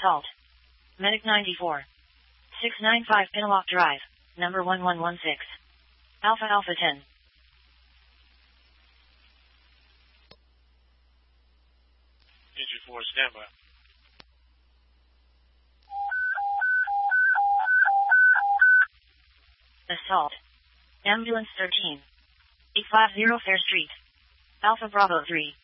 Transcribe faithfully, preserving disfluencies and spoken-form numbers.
Assault. Medic ninety-four. six ninety-five Pinalock Drive, number one one one six. Alpha Alpha ten. Engine four, standby. Assault. Ambulance thirteen. eight fifty Fair Street. Alpha Bravo three.